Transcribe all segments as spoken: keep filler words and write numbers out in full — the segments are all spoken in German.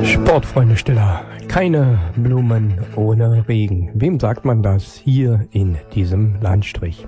Sportfreunde Stiller, keine Blumen ohne Regen. Wem sagt man das hier in diesem Landstrich?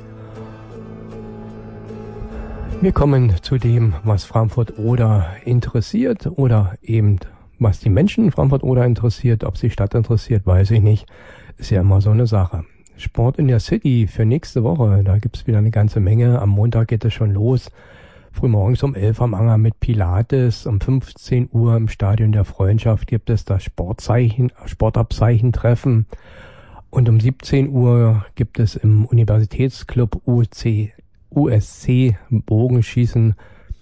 Wir kommen zu dem, was Frankfurt-Oder interessiert oder eben was die Menschen in Frankfurt-Oder interessiert. Ob sie Stadt interessiert, weiß ich nicht. Ist ja immer so eine Sache. Sport in der City für nächste Woche, da gibt's wieder eine ganze Menge. Am Montag geht es schon los. Frühmorgens um elf am Anger mit Pilates. Um fünfzehn Uhr im Stadion der Freundschaft gibt es das Sportzeichen, Sportabzeichentreffen. Und um siebzehn Uhr gibt es im Universitätsclub U C, U S C Bogenschießen.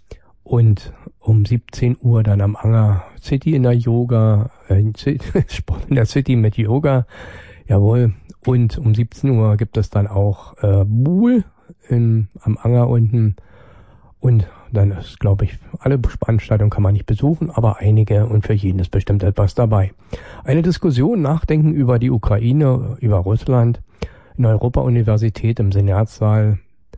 Und um siebzehn Uhr dann am Anger City in der Yoga, äh, Sport in der City mit Yoga. Jawohl. Und um siebzehn Uhr gibt es dann auch äh, Buhl in, am Anger unten. Und dann ist, glaube ich, alle Veranstaltungen kann man nicht besuchen, aber einige und für jeden ist bestimmt etwas dabei. Eine Diskussion, Nachdenken über die Ukraine, über Russland in der Europa-Universität im Senatssaal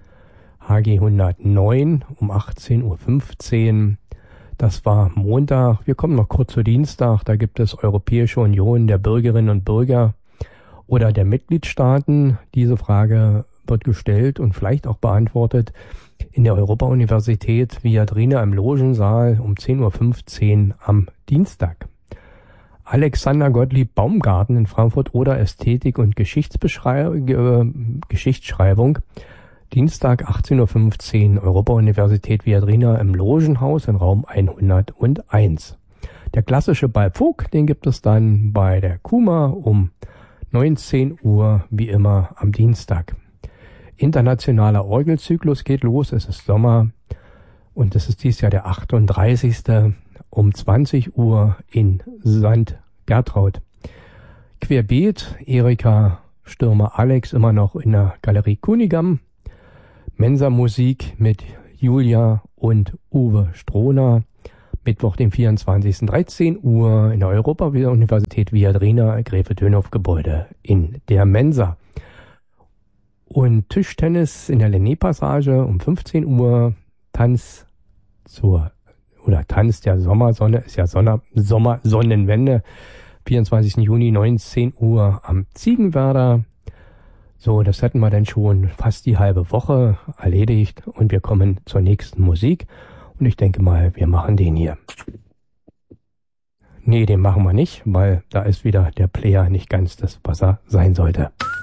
H G hundertneun um achtzehn Uhr fünfzehn. Das war Montag. Wir kommen noch kurz zu Dienstag. Da gibt es Europäische Union der Bürgerinnen und Bürger oder der Mitgliedstaaten. Diese Frage wird gestellt und vielleicht auch beantwortet in der Europa-Universität Viadrina im Logensaal um zehn Uhr fünfzehn am Dienstag. Alexander Gottlieb Baumgarten in Frankfurt-Oder Ästhetik und Geschichtsbeschrei- äh, Geschichtsschreibung. Dienstag achtzehn Uhr fünfzehn Europa-Universität Viadrina im Logenhaus in Raum hunderteins. Der klassische Ballfug, den gibt es dann bei der Kuma um neunzehn Uhr wie immer am Dienstag. Internationaler Orgelzyklus geht los, es ist Sommer und es ist dieses Jahr der achtunddreißigste um zwanzig Uhr in Sankt Gertraud. Querbeet, Erika Stürmer Alex immer noch in der Galerie Kunigam. Mensa-Musik mit Julia und Uwe Strohner. Mittwoch, den vierundzwanzigsten dreizehn Uhr in der Europa-Universität Viadrina, Gräfe-Dönhoff-Gebäude in der Mensa. Und Tischtennis in der Lenné-Passage um fünfzehn Uhr, Tanz zur, oder Tanz der Sommersonne, ist ja Sonne, Sommersonnenwende, vierundzwanzigsten Juni, neunzehn Uhr am Ziegenwerder. So, das hätten wir dann schon fast die halbe Woche erledigt und wir kommen zur nächsten Musik. Und ich denke mal, wir machen den hier. Nee, den machen wir nicht, weil da ist wieder der Player nicht ganz das, was er sein sollte.